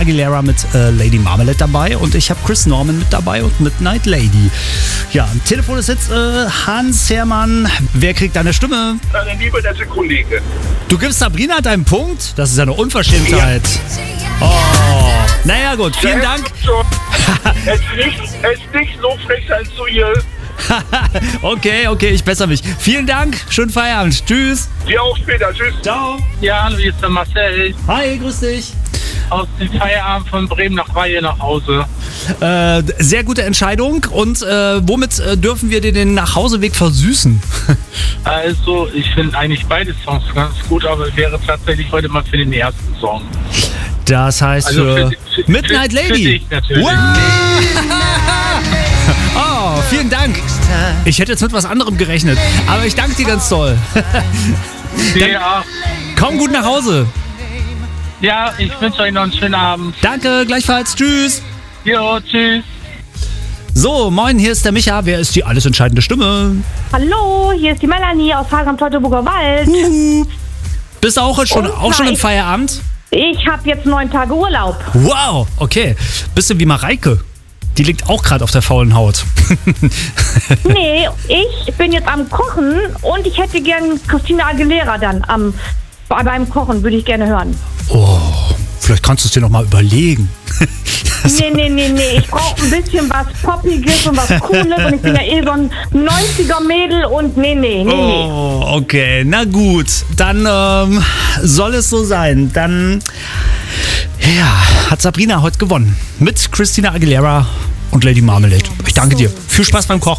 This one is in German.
Aguilera mit Lady Marmalade dabei und ich habe Chris Norman mit dabei und Midnight Lady. Ja, am Telefon ist jetzt Hans Hermann. Wer kriegt deine Stimme? Eine liebe nette Kollegin. Du gibst Sabrina deinen Punkt? Das ist ja eine Unverschämtheit. Oh, naja gut, vielen Dank. Es ist nicht so frech sein zu ihr. Okay, ich bessere mich. Vielen Dank, schönen Feierabend. Tschüss. Dir auch später. Tschüss. Ciao. Ja, hallo, hier ist der Marcel. Hi, grüß dich. Aus dem Feierabend von Bremen nach Weihe nach Hause. Sehr gute Entscheidung. Und womit dürfen wir dir den Nachhauseweg versüßen? Also, ich finde eigentlich beide Songs ganz gut, aber wäre tatsächlich heute mal für den ersten Song. Das heißt Also für Midnight Lady. Für dich natürlich. Wow. Oh, vielen Dank. Ich hätte jetzt mit was anderem gerechnet, aber ich danke dir ganz toll. Ja. Komm gut nach Hause. Ja, ich wünsche euch noch einen schönen Abend. Danke, gleichfalls. Tschüss. Jo, tschüss. So, moin, hier ist der Micha. Wer ist die alles entscheidende Stimme? Hallo, hier ist die Melanie aus Hagen-Teutoburger Wald. Bist du auch schon im Feierabend? Ich habe jetzt 9 Tage Urlaub. Wow, okay. Bist du wie Mareike? Die liegt auch gerade auf der faulen Haut. Nee, ich bin jetzt am Kochen und ich hätte gern Christina Aguilera dann beim Kochen, würde ich gerne hören. Oh, vielleicht kannst du es dir noch mal überlegen. Nee. Ich brauche ein bisschen was Poppiges und was Cooles und ich bin ja eh so ein 90er-Mädel und nee. Oh, okay. Na gut, dann soll es so sein. Dann hat Sabrina heute gewonnen mit Christina Aguilera und Lady Marmalade. Ich danke dir. Viel Spaß beim Kochen.